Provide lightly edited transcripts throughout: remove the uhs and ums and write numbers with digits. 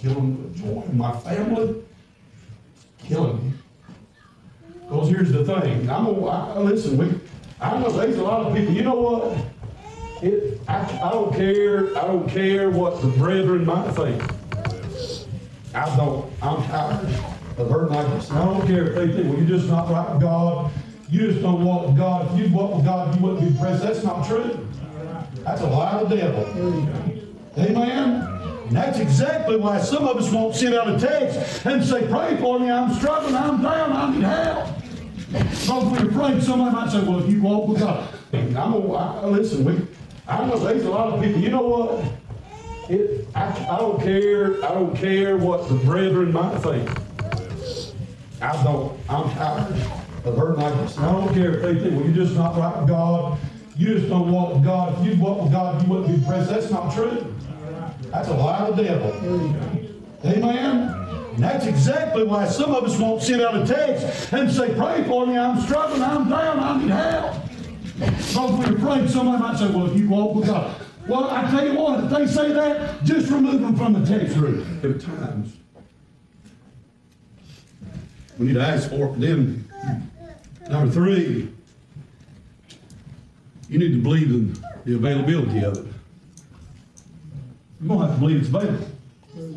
killing joy in my family, killing me. Because here's the thing, listen, I know there's a lot of people, you know what? I don't care what the brethren might think. I'm tired of hurting like this. I don't care if they think, well, you're just not right with God. You just don't walk with God. If you walk with God, you wouldn't be depressed. That's not true. That's a lie of the devil. Amen? And that's exactly why some of us won't send out a text and say, pray for me, I'm struggling, I'm down, I need help. Because we're afraid somebody might say, well, if you walk with God. Listen, I know there's a lot of people, you know what? I don't care what the brethren might think. I'm tired of hurting like this. I don't care if they think, well, you're just not right with God. You just don't walk with God. If you walk with God, you wouldn't be depressed. That's not true. That's a lie of the devil. Amen? And that's exactly why some of us won't send out a text and say, pray for me, I'm struggling, I'm down, I need help. Because we're afraid somebody might say, well, if you walk with God. Well, I tell you what, if they say that, just remove them from the text group. There are times we need to ask for it. Then, number 3, you need to believe in the availability of it. You don't have to believe it's available. The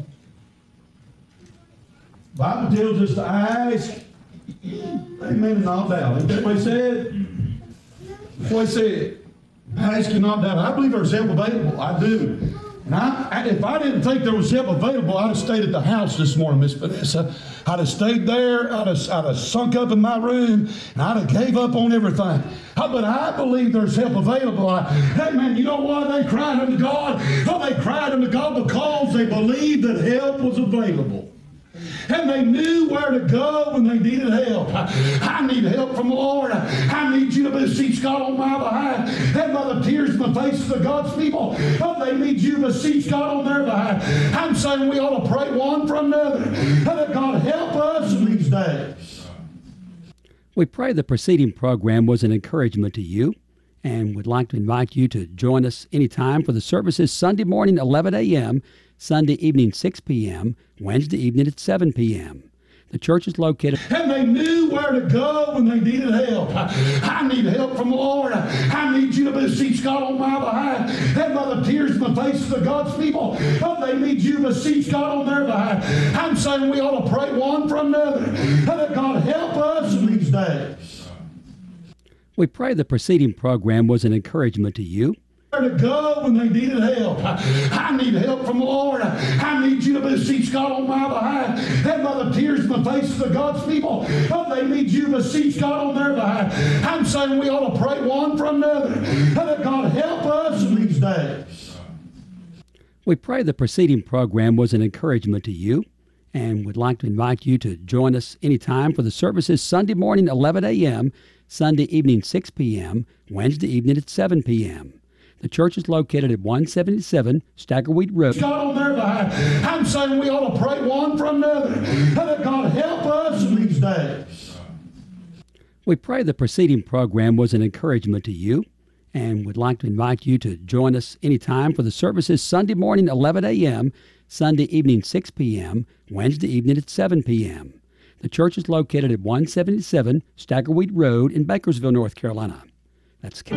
Bible tells us to ask, amen, and not doubt. Ain't that what he said? That's what he said. Ask and not doubt. I believe there's help available. I do. And if I didn't think there was help available, I'd have stayed at the house this morning, Miss Vanessa. I'd have stayed there. I'd have sunk up in my room, and I'd have gave up on everything. But I believe there's help available. Hey, man, you know why they cried unto God? Well, they cried unto God because they believed that help was available. And they knew where to go when they needed help. I need help from the Lord. I need you to beseech God on my behalf. And by the tears in the faces of God's people, they need you to beseech God on their behalf. I'm saying we ought to pray one for another. And that God help us in these days. We pray the preceding program was an encouragement to you and would like to invite you to join us anytime for the services Sunday morning 11 a.m., Sunday evening 6 p.m., Wednesday evening at 7 p.m. The church is located... And they knew where to go when they needed help. I need help from the Lord. I need you to beseech God on my behalf. And by the tears in the faces of God's people, they need you to beseech God on their behalf. I'm saying we ought to pray one for another. And that God help us in these days. We pray the preceding program was an encouragement to you. To go when they needed help. I need help from the Lord. I need you to beseech God on my behalf. And by the tears in the faces of God's people, they need you to beseech God on their behalf. I'm saying we ought to pray one for another. And that God help us in these days. We pray the preceding program was an encouragement to you and would like to invite you to join us anytime for the services Sunday morning 11 a.m., Sunday evening 6 p.m., Wednesday evening at 7 p.m. The church is located at 177 Staggerweed Road. God on their behalf. I'm saying we ought to pray one for another. And that God help us in these days. We pray the preceding program was an encouragement to you and would like to invite you to join us anytime for the services Sunday morning 11 a.m., Sunday evening 6 p.m., Wednesday evening at 7 p.m. The church is located at 177 Staggerweed Road in Bakersville, North Carolina. That's